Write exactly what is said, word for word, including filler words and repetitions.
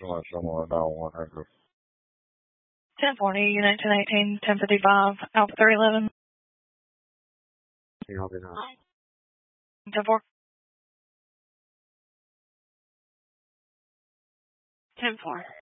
Excellent, someone down one hundred. ten forty, Unit ten eighteen, ten fifty-five, Alpha three eleven. Can you help me now? ten four. ten four.